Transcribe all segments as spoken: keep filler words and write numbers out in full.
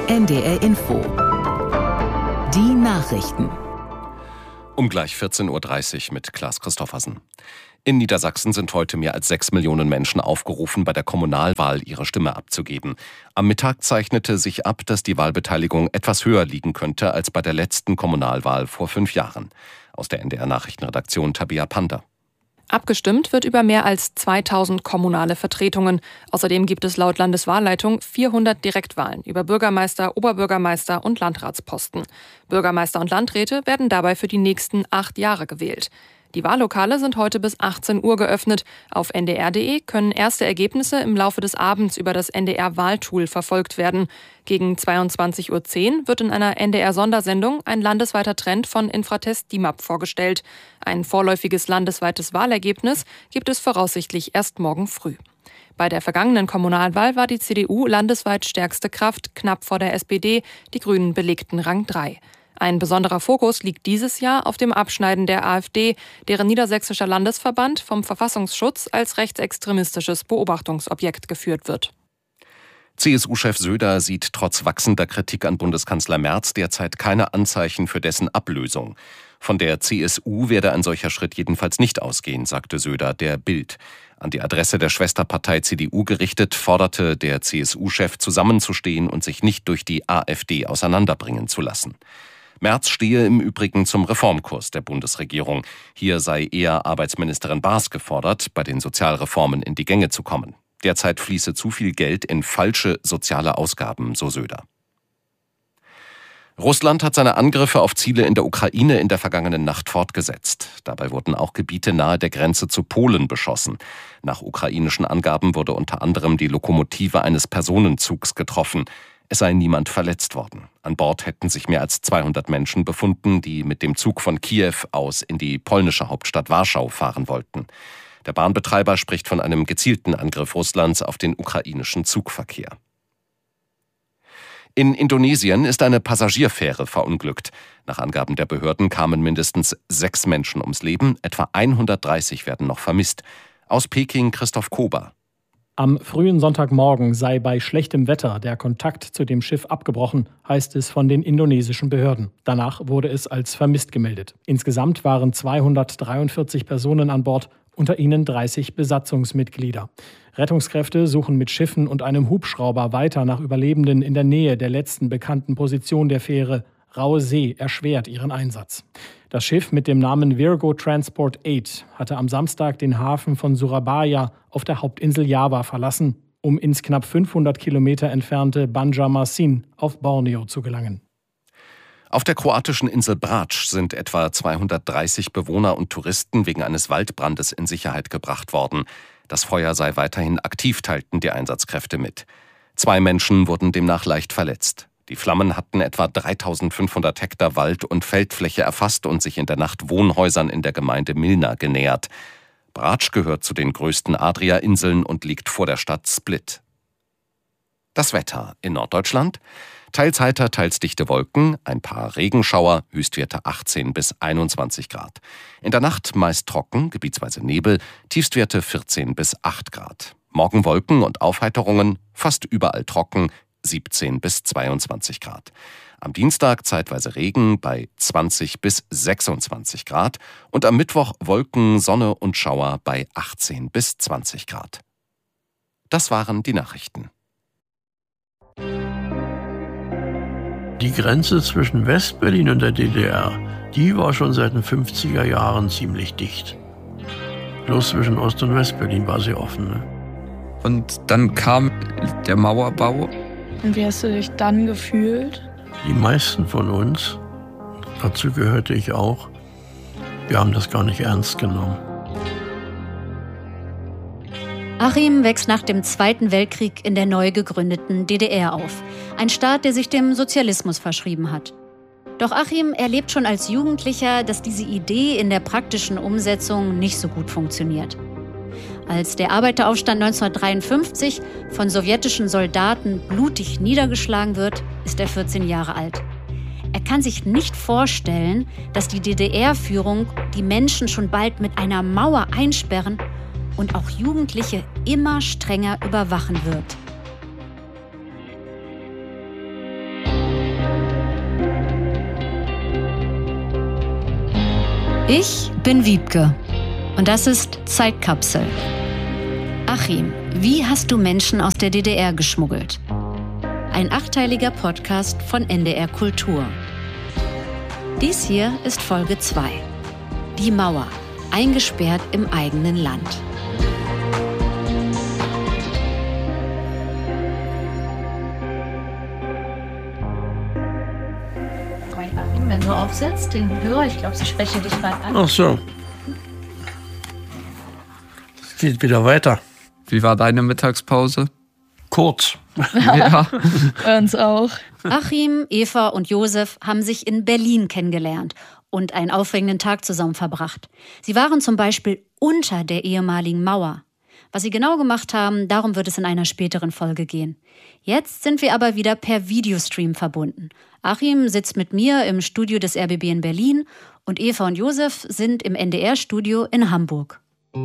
N D R Info. Die Nachrichten. Um gleich vierzehn Uhr dreißig mit Klaas Christoffersen. In Niedersachsen sind heute mehr als sechs Millionen Menschen aufgerufen, bei der Kommunalwahl ihre Stimme abzugeben. Am Mittag zeichnete sich ab, dass die Wahlbeteiligung etwas höher liegen könnte als bei der letzten Kommunalwahl vor fünf Jahren. Aus der N D R-Nachrichtenredaktion Tabea Panda. Abgestimmt wird über mehr als zweitausend kommunale Vertretungen. Außerdem gibt es laut Landeswahlleitung vierhundert Direktwahlen über Bürgermeister, Oberbürgermeister und Landratsposten. Bürgermeister und Landräte werden dabei für die nächsten acht Jahre gewählt. Die Wahllokale sind heute bis achtzehn Uhr geöffnet. Auf n d r punkt d e können erste Ergebnisse im Laufe des Abends über das N D R-Wahltool verfolgt werden. Gegen zweiundzwanzig Uhr zehn wird in einer N D R-Sondersendung ein landesweiter Trend von Infratest D I M A P vorgestellt. Ein vorläufiges landesweites Wahlergebnis gibt es voraussichtlich erst morgen früh. Bei der vergangenen Kommunalwahl war die C D U landesweit stärkste Kraft, knapp vor der S P D. Die Grünen belegten Rang drei. Ein besonderer Fokus liegt dieses Jahr auf dem Abschneiden der AfD, deren Niedersächsischer Landesverband vom Verfassungsschutz als rechtsextremistisches Beobachtungsobjekt geführt wird. C S U-Chef Söder sieht trotz wachsender Kritik an Bundeskanzler Merz derzeit keine Anzeichen für dessen Ablösung. Von der C S U werde ein solcher Schritt jedenfalls nicht ausgehen, sagte Söder der Bild. An die Adresse der Schwesterpartei C D U gerichtet, forderte der C S U-Chef zusammenzustehen und sich nicht durch die AfD auseinanderbringen zu lassen. Merz stehe im Übrigen zum Reformkurs der Bundesregierung. Hier sei eher Arbeitsministerin Baas gefordert, bei den Sozialreformen in die Gänge zu kommen. Derzeit fließe zu viel Geld in falsche soziale Ausgaben, so Söder. Russland hat seine Angriffe auf Ziele in der Ukraine in der vergangenen Nacht fortgesetzt. Dabei wurden auch Gebiete nahe der Grenze zu Polen beschossen. Nach ukrainischen Angaben wurde unter anderem die Lokomotive eines Personenzugs getroffen. Es sei niemand verletzt worden. An Bord hätten sich mehr als zweihundert Menschen befunden, die mit dem Zug von Kiew aus in die polnische Hauptstadt Warschau fahren wollten. Der Bahnbetreiber spricht von einem gezielten Angriff Russlands auf den ukrainischen Zugverkehr. In Indonesien ist eine Passagierfähre verunglückt. Nach Angaben der Behörden kamen mindestens sechs Menschen ums Leben, etwa hundertdreißig werden noch vermisst. Aus Peking Christoph Kober. Am frühen Sonntagmorgen sei bei schlechtem Wetter der Kontakt zu dem Schiff abgebrochen, heißt es von den indonesischen Behörden. Danach wurde es als vermisst gemeldet. Insgesamt waren zweihundertdreiundvierzig Personen an Bord, unter ihnen dreißig Besatzungsmitglieder. Rettungskräfte suchen mit Schiffen und einem Hubschrauber weiter nach Überlebenden in der Nähe der letzten bekannten Position der Fähre. Raue See erschwert ihren Einsatz. Das Schiff mit dem Namen Virgo Transport acht hatte am Samstag den Hafen von Surabaya auf der Hauptinsel Java verlassen, um ins knapp fünfhundert Kilometer entfernte Banjarmasin auf Borneo zu gelangen. Auf der kroatischen Insel Brač sind etwa zweihundertdreißig Bewohner und Touristen wegen eines Waldbrandes in Sicherheit gebracht worden. Das Feuer sei weiterhin aktiv, teilten die Einsatzkräfte mit. Zwei Menschen wurden demnach leicht verletzt. Die Flammen hatten etwa dreitausendfünfhundert Hektar Wald- und Feldfläche erfasst und sich in der Nacht Wohnhäusern in der Gemeinde Milna genähert. Brač gehört zu den größten Adria-Inseln und liegt vor der Stadt Split. Das Wetter in Norddeutschland: teils heiter, teils dichte Wolken, ein paar Regenschauer, Höchstwerte achtzehn bis einundzwanzig Grad. In der Nacht meist trocken, gebietsweise Nebel, Tiefstwerte vierzehn bis acht Grad. Morgen Wolken und Aufheiterungen, fast überall trocken, siebzehn bis zweiundzwanzig Grad. Am Dienstag zeitweise Regen bei zwanzig bis sechsundzwanzig Grad und am Mittwoch Wolken, Sonne und Schauer bei achtzehn bis zwanzig Grad. Das waren die Nachrichten. Die Grenze zwischen Westberlin und der D D R, die war schon seit den fünfziger Jahren ziemlich dicht. Bloß zwischen Ost- und Westberlin war sie offen. Ne? Und dann kam der Mauerbau. Und wie hast du dich dann gefühlt? Die meisten von uns, dazu gehörte ich auch, wir haben das gar nicht ernst genommen. Achim wächst nach dem Zweiten Weltkrieg in der neu gegründeten D D R auf. Ein Staat, der sich dem Sozialismus verschrieben hat. Doch Achim erlebt schon als Jugendlicher, dass diese Idee in der praktischen Umsetzung nicht so gut funktioniert. Als der Arbeiteraufstand neunzehnhundertdreiundfünfzig von sowjetischen Soldaten blutig niedergeschlagen wird, ist er vierzehn Jahre alt. Er kann sich nicht vorstellen, dass die D D R-Führung die Menschen schon bald mit einer Mauer einsperren und auch Jugendliche immer strenger überwachen wird. Ich bin Wiebke und das ist Zeitkapsel. Achim, wie hast du Menschen aus der D D R geschmuggelt? Ein achteiliger Podcast von N D R Kultur. Dies hier ist Folge zwei. Die Mauer, eingesperrt im eigenen Land. Wenn du aufsetzt, den Hörer, ich glaube, sie sprechen dich gerade an. Ach so. Es geht wieder weiter. Wie war deine Mittagspause? Kurz. Ja. Bei uns auch. Achim, Eva und Josef haben sich in Berlin kennengelernt und einen aufregenden Tag zusammen verbracht. Sie waren zum Beispiel unter der ehemaligen Mauer. Was sie genau gemacht haben, darum wird es in einer späteren Folge gehen. Jetzt sind wir aber wieder per Videostream verbunden. Achim sitzt mit mir im Studio des R B B in Berlin und Eva und Josef sind im N D R-Studio in Hamburg.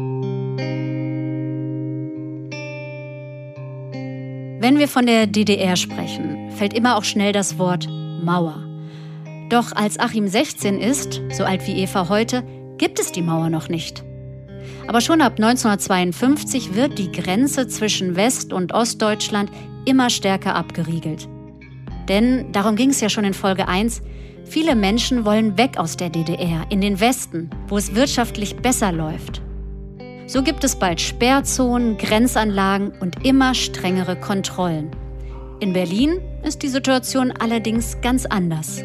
Wenn wir von der D D R sprechen, fällt immer auch schnell das Wort Mauer. Doch als Achim sechzehn ist, so alt wie Eva heute, gibt es die Mauer noch nicht. Aber schon ab neunzehnhundertzweiundfünfzig wird die Grenze zwischen West- und Ostdeutschland immer stärker abgeriegelt. Denn, darum ging es ja schon in Folge eins, viele Menschen wollen weg aus der D D R, in den Westen, wo es wirtschaftlich besser läuft. So gibt es bald Sperrzonen, Grenzanlagen und immer strengere Kontrollen. In Berlin ist die Situation allerdings ganz anders.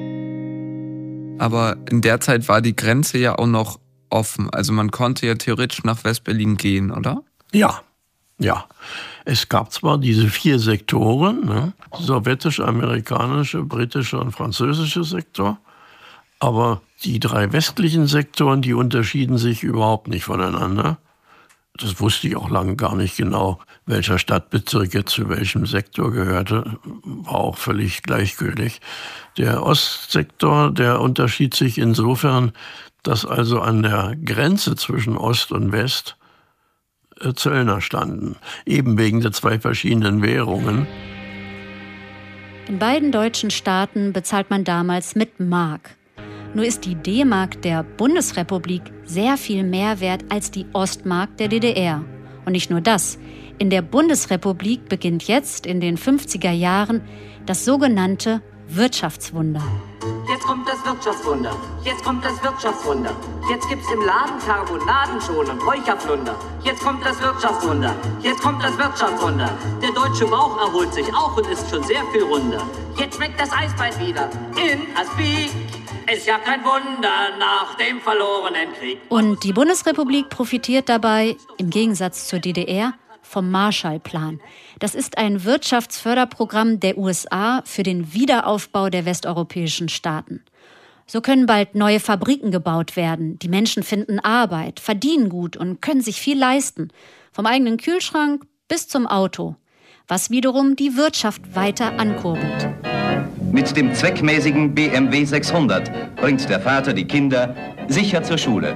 Aber in der Zeit war die Grenze ja auch noch offen. Also man konnte ja theoretisch nach West-Berlin gehen, oder? Ja, ja. Es gab zwar diese vier Sektoren, ne? Sowjetische, amerikanische, britische und französische Sektor, aber die drei westlichen Sektoren, die unterschieden sich überhaupt nicht voneinander. Das wusste ich auch lange gar nicht genau, welcher Stadtbezirk jetzt zu welchem Sektor gehörte. War auch völlig gleichgültig. Der Ostsektor, der unterschied sich insofern, dass also an der Grenze zwischen Ost und West Zöllner standen, eben wegen der zwei verschiedenen Währungen. In beiden deutschen Staaten bezahlt man damals mit Mark. Nur ist die D-Mark der Bundesrepublik sehr viel mehr wert als die Ostmark der D D R. Und nicht nur das. In der Bundesrepublik beginnt jetzt in den fünfziger Jahren das sogenannte Wirtschaftswunder. Jetzt kommt das Wirtschaftswunder, jetzt kommt das Wirtschaftswunder. Jetzt gibt's im Laden Karbonaden schon und Räucherpflunder. Jetzt kommt das Wirtschaftswunder, jetzt kommt das Wirtschaftswunder. Der deutsche Bauch erholt sich auch und ist schon sehr viel runder. Jetzt schmeckt das Eisbein wieder in Aspik. Ist ja kein Wunder nach dem verlorenen Krieg. Und die Bundesrepublik profitiert dabei, im Gegensatz zur D D R, vom Marshallplan. Das ist ein Wirtschaftsförderprogramm der U S A für den Wiederaufbau der westeuropäischen Staaten. So können bald neue Fabriken gebaut werden, die Menschen finden Arbeit, verdienen gut und können sich viel leisten. Vom eigenen Kühlschrank bis zum Auto. Was wiederum die Wirtschaft weiter ankurbelt. Mit dem zweckmäßigen B M W sechshundert bringt der Vater die Kinder sicher zur Schule.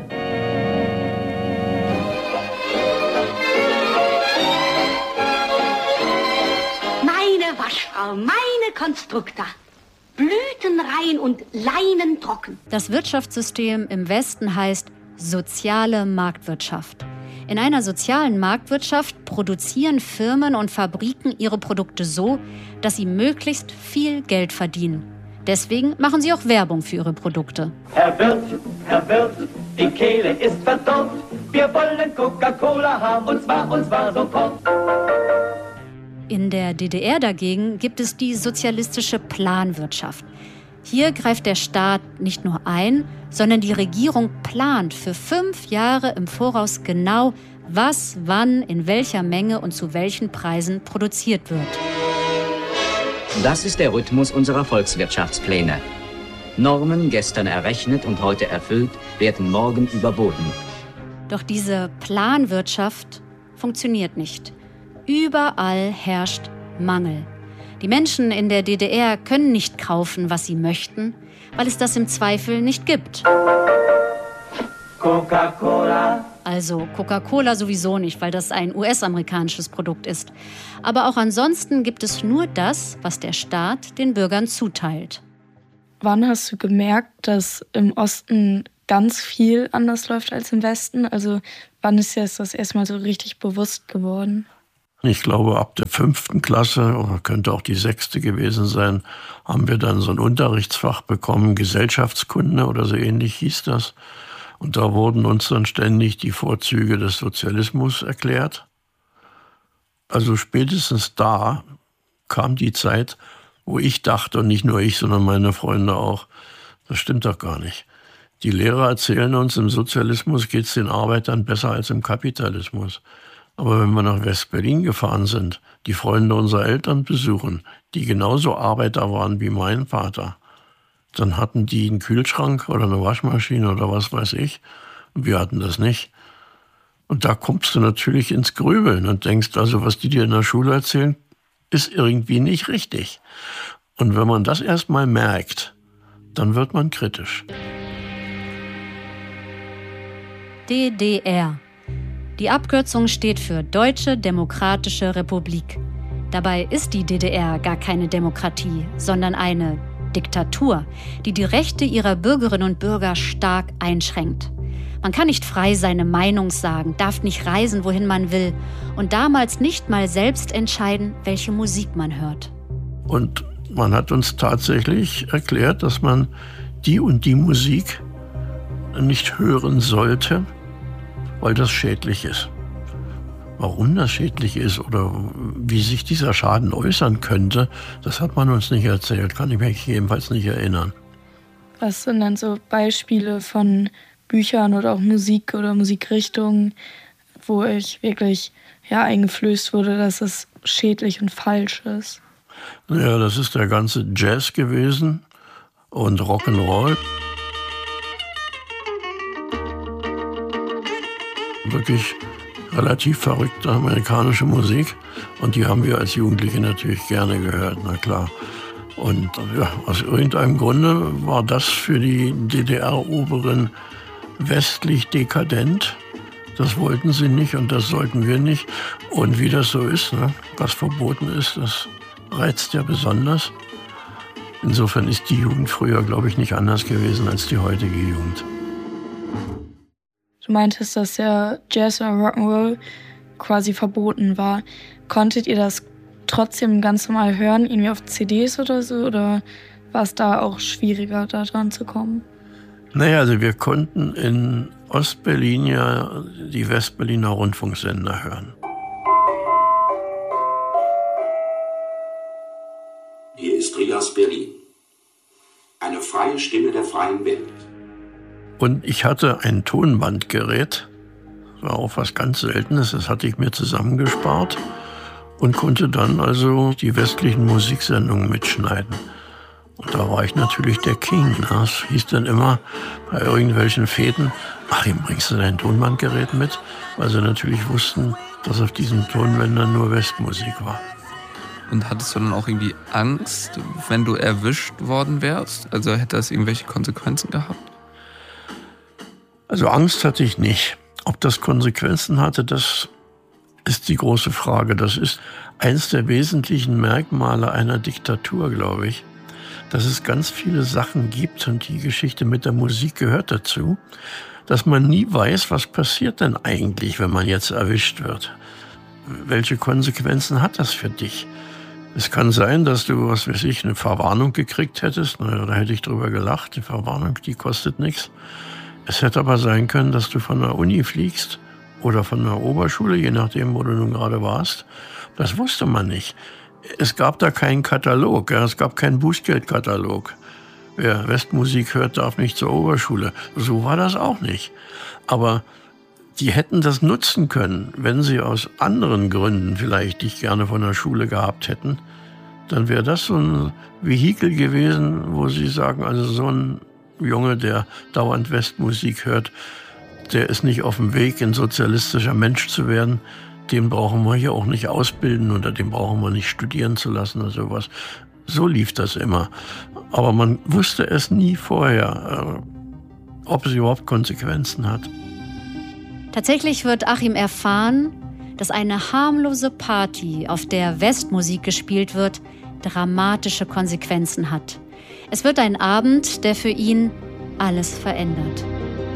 Meine Waschfrau, meine Konstrukta. Blütenrein und Leinen trocken. Das Wirtschaftssystem im Westen heißt soziale Marktwirtschaft. In einer sozialen Marktwirtschaft produzieren Firmen und Fabriken ihre Produkte so, dass sie möglichst viel Geld verdienen. Deswegen machen sie auch Werbung für ihre Produkte. Herr Wirt, Herr Wirt, die Kehle ist verdorrt. Wir wollen Coca-Cola haben, und zwar, und zwar sofort. In der D D R dagegen gibt es die sozialistische Planwirtschaft. Hier greift der Staat nicht nur ein, sondern die Regierung plant für fünf Jahre im Voraus genau, was, wann, in welcher Menge und zu welchen Preisen produziert wird. Das ist der Rhythmus unserer Volkswirtschaftspläne. Normen, gestern errechnet und heute erfüllt, werden morgen überboten. Doch diese Planwirtschaft funktioniert nicht. Überall herrscht Mangel. Die Menschen in der D D R können nicht kaufen, was sie möchten, weil es das im Zweifel nicht gibt. Coca-Cola. Also Coca-Cola sowieso nicht, weil das ein U S-amerikanisches Produkt ist. Aber auch ansonsten gibt es nur das, was der Staat den Bürgern zuteilt. Wann hast du gemerkt, dass im Osten ganz viel anders läuft als im Westen? Also wann ist jetzt das erstmal so richtig bewusst geworden? Ich glaube, ab der fünften Klasse, oder könnte auch die sechste gewesen sein, haben wir dann so ein Unterrichtsfach bekommen, Gesellschaftskunde oder so ähnlich hieß das. Und da wurden uns dann ständig die Vorzüge des Sozialismus erklärt. Also spätestens da kam die Zeit, wo ich dachte, und nicht nur ich, sondern meine Freunde auch, das stimmt doch gar nicht. Die Lehrer erzählen uns, im Sozialismus geht es den Arbeitern besser als im Kapitalismus. Aber wenn wir nach West-Berlin gefahren sind, die Freunde unserer Eltern besuchen, die genauso Arbeiter waren wie mein Vater, dann hatten die einen Kühlschrank oder eine Waschmaschine oder was weiß ich. Und wir hatten das nicht. Und da kommst du natürlich ins Grübeln und denkst, also was die dir in der Schule erzählen, ist irgendwie nicht richtig. Und wenn man das erst mal merkt, dann wird man kritisch. D D R. Die Abkürzung steht für Deutsche Demokratische Republik. Dabei ist die D D R gar keine Demokratie, sondern eine Diktatur, die die Rechte ihrer Bürgerinnen und Bürger stark einschränkt. Man kann nicht frei seine Meinung sagen, darf nicht reisen, wohin man will und damals nicht mal selbst entscheiden, welche Musik man hört. Und man hat uns tatsächlich erklärt, dass man die und die Musik nicht hören sollte, weil das schädlich ist. Warum das schädlich ist oder wie sich dieser Schaden äußern könnte, das hat man uns nicht erzählt, kann ich mich jedenfalls nicht erinnern. Was sind denn so Beispiele von Büchern oder auch Musik oder Musikrichtungen, wo euch wirklich ja, eingeflößt wurde, dass es schädlich und falsch ist? Ja, das ist der ganze Jazz gewesen und Rock'n'Roll. Wirklich relativ verrückte amerikanische Musik und die haben wir als Jugendliche natürlich gerne gehört, na klar. Und ja, aus irgendeinem Grunde war das für die D D R-Oberen westlich dekadent. Das wollten sie nicht und das sollten wir nicht. Und wie das so ist, ne, was verboten ist, das reizt ja besonders. Insofern ist die Jugend früher, glaube ich, nicht anders gewesen als die heutige Jugend. Du meintest, dass ja Jazz oder Rock'n'Roll quasi verboten war. Konntet ihr das trotzdem ganz normal hören, irgendwie auf C Ds oder so? Oder war es da auch schwieriger, da dran zu kommen? Naja, also wir konnten in Ostberlin ja die Westberliner Rundfunksender hören. Hier ist Rias Berlin. Eine freie Stimme der freien Welt. Und ich hatte ein Tonbandgerät, das war auch was ganz Seltenes, das hatte ich mir zusammengespart und konnte dann also die westlichen Musiksendungen mitschneiden. Und da war ich natürlich der King. Das hieß dann immer bei irgendwelchen Feten, Achim, bringst du dein Tonbandgerät mit? Weil sie natürlich wussten, dass auf diesen Tonbändern nur Westmusik war. Und hattest du dann auch irgendwie Angst, wenn du erwischt worden wärst? Also hätte das irgendwelche Konsequenzen gehabt? Also Angst hatte ich nicht. Ob das Konsequenzen hatte, das ist die große Frage. Das ist eins der wesentlichen Merkmale einer Diktatur, glaube ich. Dass es ganz viele Sachen gibt und die Geschichte mit der Musik gehört dazu, dass man nie weiß, was passiert denn eigentlich, wenn man jetzt erwischt wird. Welche Konsequenzen hat das für dich? Es kann sein, dass du, was weiß ich, eine Verwarnung gekriegt hättest. Na, da hätte ich drüber gelacht. Die Verwarnung, die kostet nichts. Es hätte aber sein können, dass du von der Uni fliegst oder von der Oberschule, je nachdem, wo du nun gerade warst. Das wusste man nicht. Es gab da keinen Katalog, ja, es gab keinen Bußgeldkatalog. Wer Westmusik hört, darf nicht zur Oberschule. So war das auch nicht. Aber die hätten das nutzen können, wenn sie aus anderen Gründen vielleicht dich gerne von der Schule gehabt hätten. Dann wäre das so ein Vehikel gewesen, wo sie sagen, also so ein Junge, der dauernd Westmusik hört, der ist nicht auf dem Weg, ein sozialistischer Mensch zu werden. Den brauchen wir hier auch nicht ausbilden oder den brauchen wir nicht studieren zu lassen oder sowas. So lief das immer. Aber man wusste es nie vorher, ob es überhaupt Konsequenzen hat. Tatsächlich wird Achim erfahren, dass eine harmlose Party, auf der Westmusik gespielt wird, dramatische Konsequenzen hat. Es wird ein Abend, der für ihn alles verändert.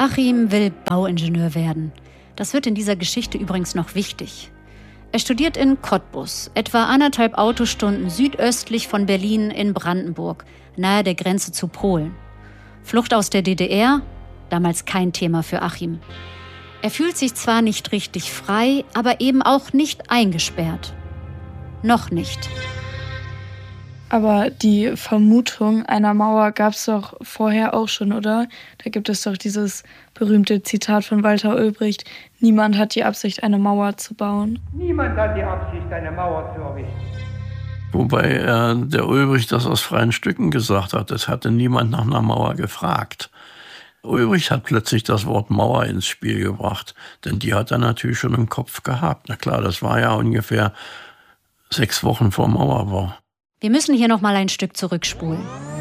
Achim will Bauingenieur werden. Das wird in dieser Geschichte übrigens noch wichtig. Er studiert in Cottbus, etwa anderthalb Autostunden südöstlich von Berlin in Brandenburg, nahe der Grenze zu Polen. Flucht aus der D D R? Damals kein Thema für Achim. Er fühlt sich zwar nicht richtig frei, aber eben auch nicht eingesperrt. Noch nicht. Aber die Vermutung einer Mauer gab es doch vorher auch schon, oder? Da gibt es doch dieses berühmte Zitat von Walter Ulbricht: Niemand hat die Absicht, eine Mauer zu bauen. Niemand hat die Absicht, eine Mauer zu errichten. Wobei äh, der Ulbricht das aus freien Stücken gesagt hat. Es hatte niemand nach einer Mauer gefragt. Ulbricht hat plötzlich das Wort Mauer ins Spiel gebracht, denn die hat er natürlich schon im Kopf gehabt. Na klar, das war ja ungefähr sechs Wochen vor Mauerbau. Wir müssen hier noch mal ein Stück zurückspulen.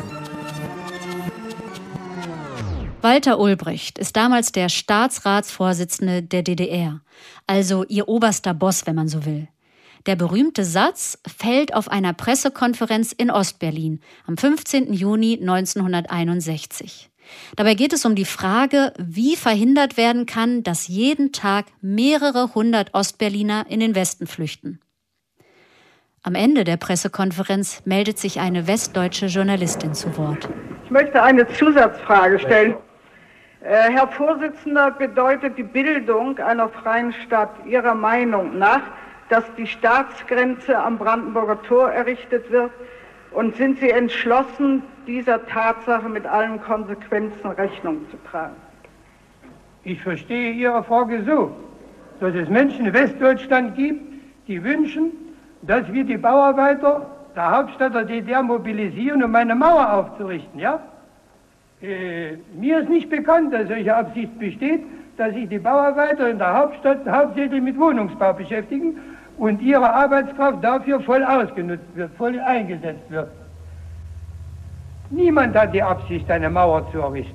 Walter Ulbricht ist damals der Staatsratsvorsitzende der D D R, also ihr oberster Boss, wenn man so will. Der berühmte Satz fällt auf einer Pressekonferenz in Ostberlin am fünfzehnten Juni neunzehnhunderteinundsechzig. Dabei geht es um die Frage, wie verhindert werden kann, dass jeden Tag mehrere hundert Ostberliner in den Westen flüchten. Am Ende der Pressekonferenz meldet sich eine westdeutsche Journalistin zu Wort. Ich möchte eine Zusatzfrage stellen. Äh, Herr Vorsitzender, bedeutet die Bildung einer freien Stadt Ihrer Meinung nach, dass die Staatsgrenze am Brandenburger Tor errichtet wird? Und sind Sie entschlossen, dieser Tatsache mit allen Konsequenzen Rechnung zu tragen? Ich verstehe Ihre Frage so, dass es Menschen in Westdeutschland gibt, die wünschen, dass wir die Bauarbeiter der Hauptstadt der D D R mobilisieren, um eine Mauer aufzurichten, ja? Äh, mir ist nicht bekannt, dass solche Absicht besteht, dass sich die Bauarbeiter in der Hauptstadt hauptsächlich mit Wohnungsbau beschäftigen und ihre Arbeitskraft dafür voll ausgenutzt wird, voll eingesetzt wird. Niemand hat die Absicht, eine Mauer zu errichten.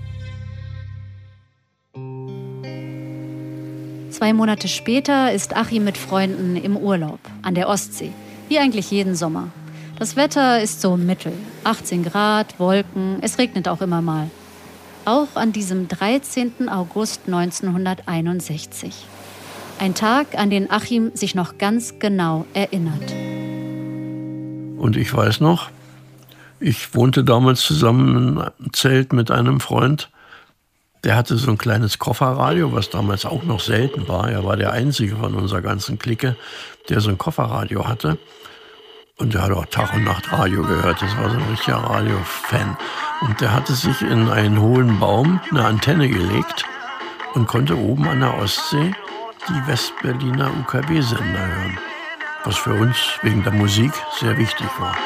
Zwei Monate später ist Achim mit Freunden im Urlaub an der Ostsee, wie eigentlich jeden Sommer. Das Wetter ist so mittel, achtzehn Grad, Wolken, es regnet auch immer mal. Auch an diesem dreizehnten August neunzehnhunderteinundsechzig. Ein Tag, an den Achim sich noch ganz genau erinnert. Und ich weiß noch, ich wohnte damals zusammen im Zelt mit einem Freund. Der hatte so ein kleines Kofferradio, was damals auch noch selten war. Er war der Einzige von unserer ganzen Clique, der so ein Kofferradio hatte. Und der hat auch Tag und Nacht Radio gehört. Das war so ein richtiger Radio-Fan. Und der hatte sich in einen hohen Baum eine Antenne gelegt und konnte oben an der Ostsee die Westberliner U K W-Sender hören. Was für uns wegen der Musik sehr wichtig war.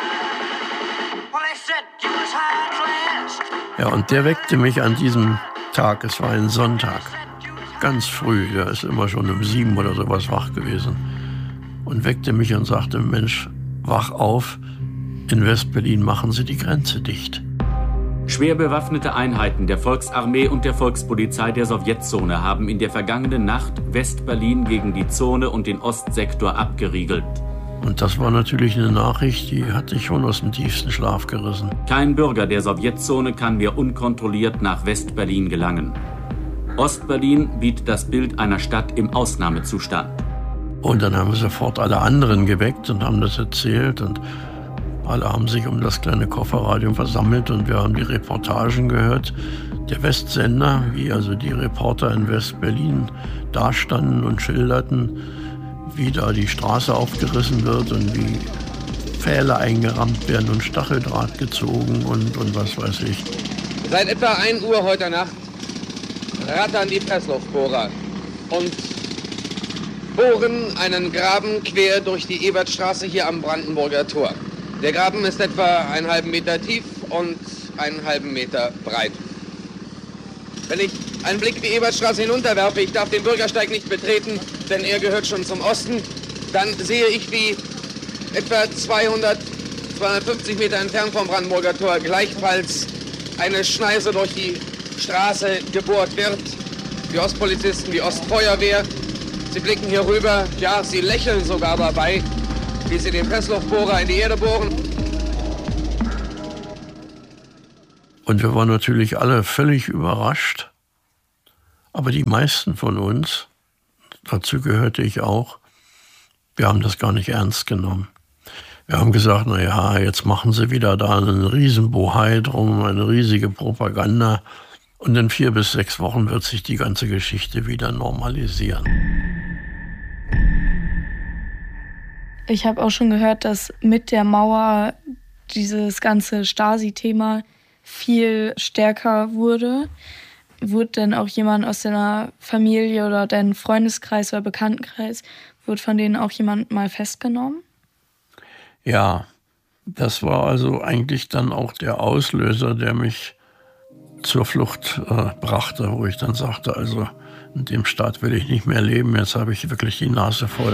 Ja, und der weckte mich an diesem Tag, es war ein Sonntag, ganz früh, der ist immer schon um sieben oder sowas wach gewesen, und weckte mich und sagte: Mensch, wach auf, in Westberlin machen sie die Grenze dicht. Schwer bewaffnete Einheiten der Volksarmee und der Volkspolizei der Sowjetzone haben in der vergangenen Nacht Westberlin gegen die Zone und den Ostsektor abgeriegelt. Und das war natürlich eine Nachricht, die hat dich schon aus dem tiefsten Schlaf gerissen. Kein Bürger der Sowjetzone kann mehr unkontrolliert nach Westberlin gelangen. Ostberlin bietet das Bild einer Stadt im Ausnahmezustand. Und dann haben wir sofort alle anderen geweckt und haben das erzählt. Und alle haben sich um das kleine Kofferradio versammelt und wir haben die Reportagen gehört. Der Westsender, wie also die Reporter in Westberlin dastanden und schilderten, wie da die Straße aufgerissen wird und wie Pfähle eingerammt werden und Stacheldraht gezogen und, und was weiß ich. Seit etwa ein Uhr heute Nacht rattern die Pressluftbohrer und bohren einen Graben quer durch die Ebertstraße hier am Brandenburger Tor. Der Graben ist etwa einen halben Meter tief und einen halben Meter breit. Wenn ich einen Blick die Ebertstraße hinunterwerfe, ich darf den Bürgersteig nicht betreten, denn er gehört schon zum Osten, dann sehe ich, wie etwa zweihundert, zweihundertfünfzig Meter entfernt vom Brandenburger Tor gleichfalls eine Schneise durch die Straße gebohrt wird. Die Ostpolizisten, die Ostfeuerwehr, sie blicken hier rüber, ja, sie lächeln sogar dabei, wie sie den Pressluftbohrer in die Erde bohren. Und wir waren natürlich alle völlig überrascht, Aber die meisten von uns, dazu gehörte ich auch, wir haben das gar nicht ernst genommen. Wir haben gesagt, na ja, jetzt machen sie wieder da einen riesen Bohai drum, eine riesige Propaganda. Und in vier bis sechs Wochen wird sich die ganze Geschichte wieder normalisieren. Ich habe auch schon gehört, dass mit der Mauer dieses ganze Stasi-Thema viel stärker wurde. Wurde dann auch jemand aus deiner Familie oder deinem Freundeskreis oder Bekanntenkreis, wurde von denen auch jemand mal festgenommen? Ja, das war also eigentlich dann auch der Auslöser, der mich zur Flucht äh, brachte, wo ich dann sagte, also in dem Staat will ich nicht mehr leben, jetzt habe ich wirklich die Nase voll.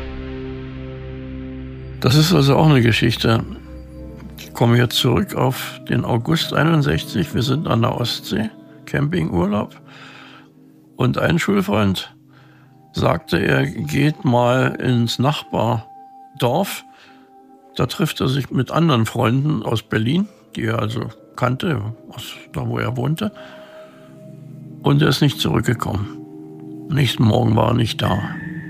Das ist also auch eine Geschichte. Ich komme jetzt zurück auf den August einundsechzig, wir sind an der Ostsee, Campingurlaub. Und ein Schulfreund sagte, er geht mal ins Nachbardorf. Da trifft er sich mit anderen Freunden aus Berlin, die er also kannte, aus da wo er wohnte. Und er ist nicht zurückgekommen. Nächsten Morgen war er nicht da.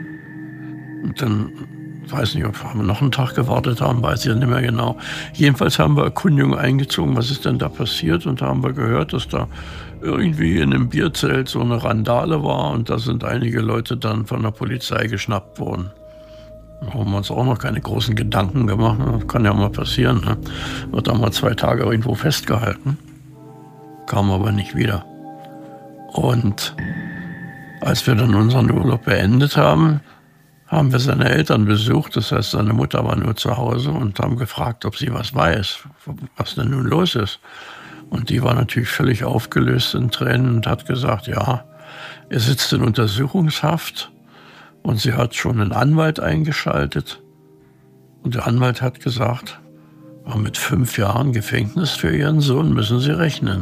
Und dann, ich weiß nicht, ob wir noch einen Tag gewartet haben, weiß ich ja nicht mehr genau. Jedenfalls haben wir Erkundigungen eingezogen, was ist denn da passiert. Und da haben wir gehört, dass da irgendwie in einem Bierzelt so eine Randale war. Und da sind einige Leute dann von der Polizei geschnappt worden. Da haben wir uns auch noch keine großen Gedanken gemacht. Das kann ja mal passieren. Ne? Wird da mal zwei Tage irgendwo festgehalten. Kam aber nicht wieder. Und als wir dann unseren Urlaub beendet haben, haben wir seine Eltern besucht. Das heißt, seine Mutter war nur zu Hause und haben gefragt, ob sie was weiß, was denn nun los ist. Und die war natürlich völlig aufgelöst in Tränen und hat gesagt, ja, er sitzt in Untersuchungshaft. Und sie hat schon einen Anwalt eingeschaltet. Und der Anwalt hat gesagt, mit fünf Jahren Gefängnis für ihren Sohn müssen sie rechnen.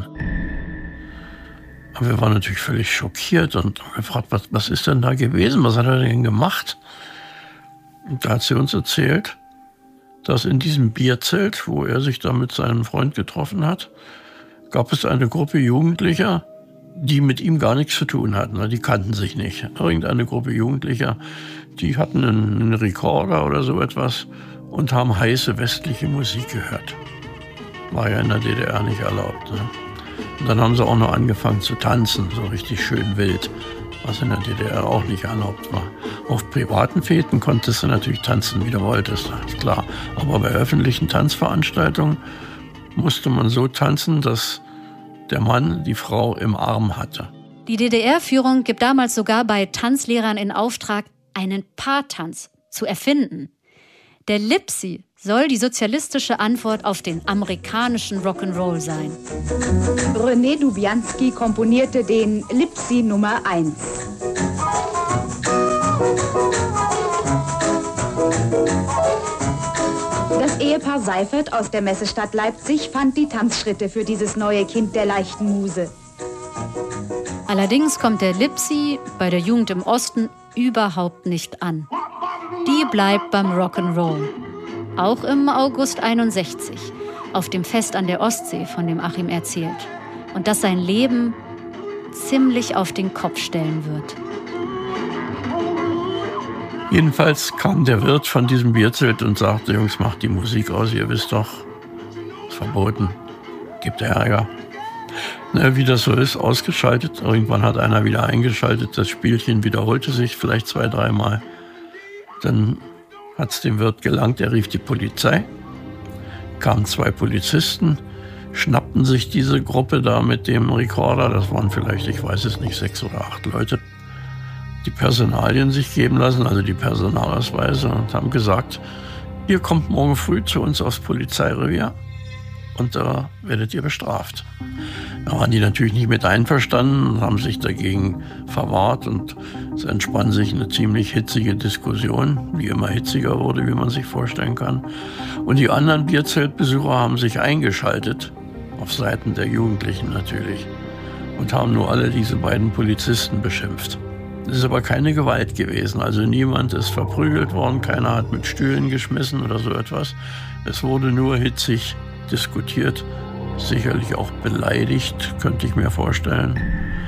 Aber wir waren natürlich völlig schockiert und haben gefragt, was, was ist denn da gewesen? Was hat er denn gemacht? Und da hat sie uns erzählt, dass in diesem Bierzelt, wo er sich da mit seinem Freund getroffen hat, gab es eine Gruppe Jugendlicher, die mit ihm gar nichts zu tun hatten. Die kannten sich nicht. Irgendeine Gruppe Jugendlicher, die hatten einen, einen Rekorder oder so etwas und haben heiße westliche Musik gehört. War ja in der D D R nicht erlaubt. Ne? Und dann haben sie auch noch angefangen zu tanzen, so richtig schön wild, was in der D D R auch nicht erlaubt war. Auf privaten Feten konntest du natürlich tanzen, wie du wolltest, ist klar. Aber bei öffentlichen Tanzveranstaltungen musste man so tanzen, dass der Mann die Frau im Arm hatte. Die D D R-Führung gibt damals sogar bei Tanzlehrern in Auftrag, einen Paartanz zu erfinden. Der Lipsi soll die sozialistische Antwort auf den amerikanischen Rock'n'Roll sein. René Dubianski komponierte den Lipsi Nummer eins. Das Ehepaar Seifert aus der Messestadt Leipzig fand die Tanzschritte für dieses neue Kind der leichten Muse. Allerdings kommt der Lipsi bei der Jugend im Osten überhaupt nicht an. Die bleibt beim Rock'n'Roll. Auch im August einundsechzig, auf dem Fest an der Ostsee, von dem Achim erzählt. Und das sein Leben ziemlich auf den Kopf stellen wird. Jedenfalls kam der Wirt von diesem Bierzelt und sagte, Jungs, macht die Musik aus, ihr wisst doch, ist verboten, gibt Ärger. Na, wie das so ist, ausgeschaltet. Irgendwann hat einer wieder eingeschaltet, das Spielchen wiederholte sich vielleicht zwei, dreimal. Dann hat es dem Wirt gelangt, er rief die Polizei, kamen zwei Polizisten, schnappten sich diese Gruppe da mit dem Rekorder, das waren vielleicht, ich weiß es nicht, sechs oder acht Leute, die Personalien sich geben lassen, also die Personalausweise, und haben gesagt, ihr kommt morgen früh zu uns aufs Polizeirevier und da werdet ihr bestraft. Da waren die natürlich nicht mit einverstanden und haben sich dagegen verwahrt und es entspann sich eine ziemlich hitzige Diskussion, die immer hitziger wurde, wie man sich vorstellen kann. Und die anderen Bierzeltbesucher haben sich eingeschaltet, auf Seiten der Jugendlichen natürlich, und haben nur alle diese beiden Polizisten beschimpft. Es ist aber keine Gewalt gewesen, also niemand ist verprügelt worden, keiner hat mit Stühlen geschmissen oder so etwas. Es wurde nur hitzig diskutiert, sicherlich auch beleidigt, könnte ich mir vorstellen.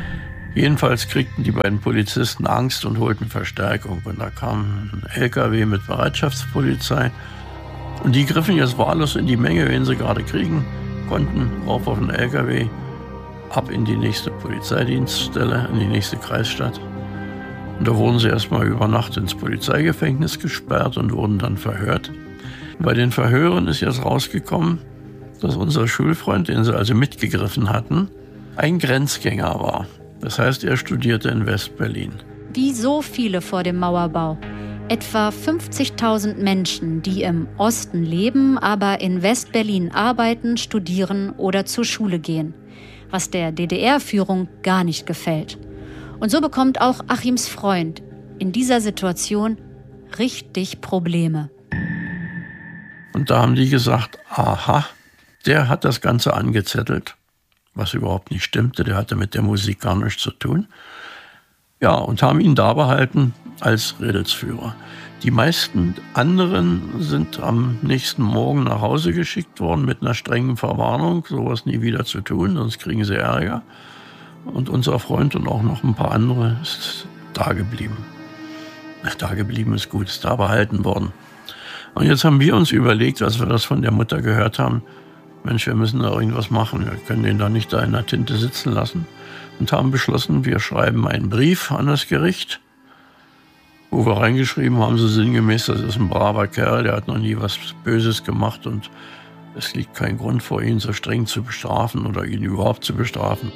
Jedenfalls kriegten die beiden Polizisten Angst und holten Verstärkung. Und da kam ein L K W mit Bereitschaftspolizei. Und die griffen jetzt wahllos in die Menge, wen sie gerade kriegen konnten, rauf auf den L K W, ab in die nächste Polizeidienststelle, in die nächste Kreisstadt. Und da wurden sie erstmal über Nacht ins Polizeigefängnis gesperrt und wurden dann verhört. Bei den Verhören ist jetzt rausgekommen, dass unser Schulfreund, den sie also mitgegriffen hatten, ein Grenzgänger war. Das heißt, er studierte in West-Berlin. Wie so viele vor dem Mauerbau. Etwa fünfzigtausend Menschen, die im Osten leben, aber in West-Berlin arbeiten, studieren oder zur Schule gehen. Was der D D R-Führung gar nicht gefällt. Und so bekommt auch Achims Freund in dieser Situation richtig Probleme. Und da haben die gesagt, aha, der hat das Ganze angezettelt, was überhaupt nicht stimmte, der hatte mit der Musik gar nichts zu tun. Ja, und haben ihn da behalten als Redelsführer. Die meisten anderen sind am nächsten Morgen nach Hause geschickt worden mit einer strengen Verwarnung, sowas nie wieder zu tun, sonst kriegen sie Ärger. Und unser Freund und auch noch ein paar andere ist da geblieben. Ach, da geblieben ist gut, ist da behalten worden. Und jetzt haben wir uns überlegt, als wir das von der Mutter gehört haben, Mensch, wir müssen da irgendwas machen, wir können den da nicht da in der Tinte sitzen lassen. Und haben beschlossen, wir schreiben einen Brief an das Gericht, wo wir reingeschrieben haben, so sinngemäß, das ist ein braver Kerl, der hat noch nie was Böses gemacht und es liegt kein Grund vor, ihn so streng zu bestrafen oder ihn überhaupt zu bestrafen.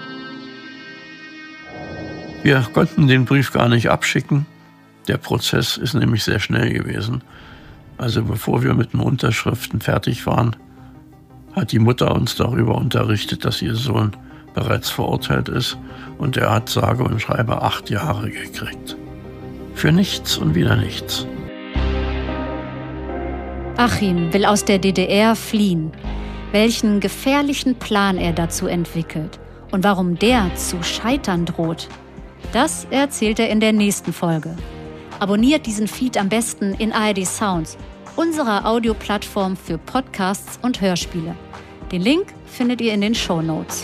Wir konnten den Brief gar nicht abschicken. Der Prozess ist nämlich sehr schnell gewesen. Also bevor wir mit den Unterschriften fertig waren, hat die Mutter uns darüber unterrichtet, dass ihr Sohn bereits verurteilt ist. Und er hat sage und schreibe acht Jahre gekriegt. Für nichts und wieder nichts. Achim will aus der D D R fliehen. Welchen gefährlichen Plan er dazu entwickelt und warum der zu scheitern droht, das erzählt er in der nächsten Folge. Abonniert diesen Feed am besten in A R D Sounds, unserer Audioplattform für Podcasts und Hörspiele. Den Link findet ihr in den Shownotes.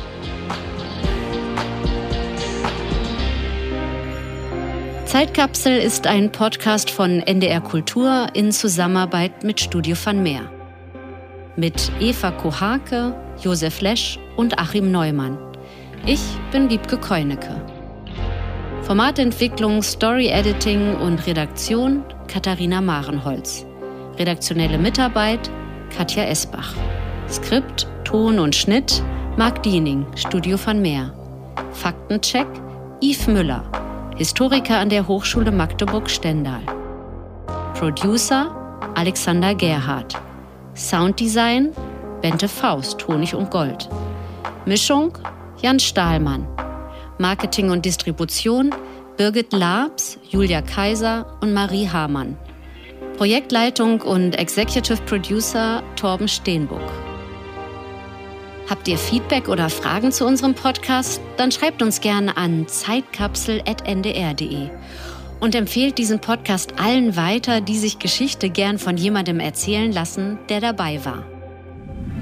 Zeitkapsel ist ein Podcast von N D R Kultur in Zusammenarbeit mit Studio van Meer. Mit Eva Kohake, Josef Lesch und Achim Neumann. Ich bin Wiebke Keunecke. Formatentwicklung, Story-Editing und Redaktion Katharina Marenholz. Redaktionelle Mitarbeit Katja Esbach. Skript, Ton und Schnitt Marc Diening, Studio van Meer. Faktencheck Yves Müller, Historiker an der Hochschule Magdeburg-Stendal. Producer Alexander Gerhardt. Sounddesign Bente Faust, Honig und Gold. Mischung Jan Stahlmann. Marketing und Distribution Birgit Labs, Julia Kaiser und Marie Hamann. Projektleitung und Executive Producer Torben Steenbuck. Habt ihr Feedback oder Fragen zu unserem Podcast? Dann schreibt uns gerne an zeitkapsel at n d r punkt d e und empfehlt diesen Podcast allen weiter, die sich Geschichte gern von jemandem erzählen lassen, der dabei war.